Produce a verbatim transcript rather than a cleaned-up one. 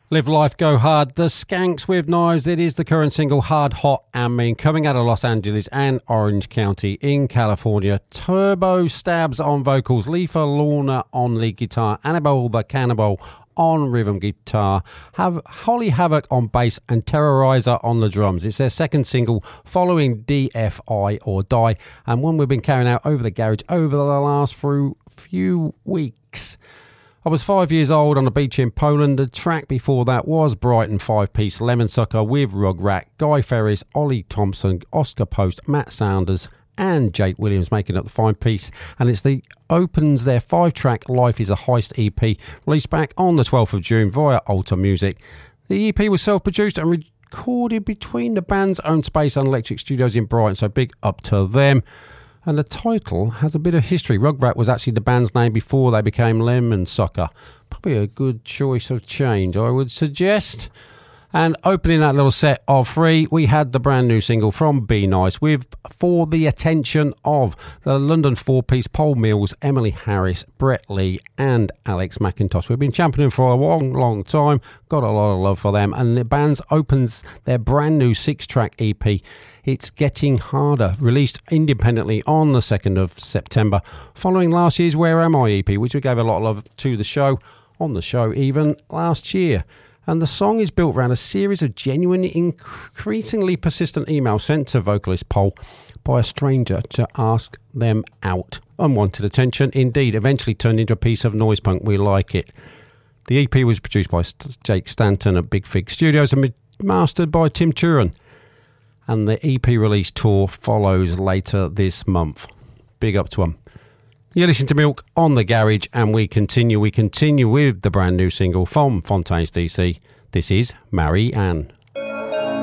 Live Life, Go Hard, The Skanks with Knives. It is the current single, Hard, Hot and Mean, coming out of Los Angeles and Orange County in California. Turbo Stabs on vocals, Leafa Lorna on lead guitar, Annabelle the Cannibal on rhythm guitar, have Holly Havoc on bass and Terrorizer on the drums. It's their second single following D F I or Die, and one we've been carrying out over the garage over the last few weeks. I was five years old on a beach in Poland. The track before that was Brighton five-piece Lemon Sucker with Rugrat, Guy Ferris, Ollie Thompson, Oscar Post, Matt Saunders and Jake Williams making up the fine piece. And it's the opens their five-track Life is a Heist E P, released back on the twelfth of June via Alta Music. The E P was self-produced and recorded between the band's own space and Electric Studios in Brighton, so big up to them. And the title has a bit of history. Rugrat was actually the band's name before they became Lemon Sucker. Probably a good choice of change, I would suggest. And opening that little set of three, we had the brand new single from Be Nice with For the Attention of the London four-piece Paul Mills, Emily Harris, Brett Lee and Alex McIntosh. We've been championing for a long, long time. Got a lot of love for them. And the band opens their brand new six-track E P, It's Getting Harder, released independently on the second of September, following last year's Where Am I E P, which we gave a lot of love to the show, on the show even last year. And the song is built around a series of genuinely increasingly persistent emails sent to vocalist Paul by a stranger to ask them out. Unwanted attention, indeed, eventually turned into a piece of noise punk. We like it. The E P was produced by Jake Stanton at Big Fig Studios and mastered by Tim Turin. And the E P release tour follows later this month. Big up to them. You're listening to Milk on the Garage, and we continue. We continue with the brand new single from Fontaines D C. This is Marie Anne.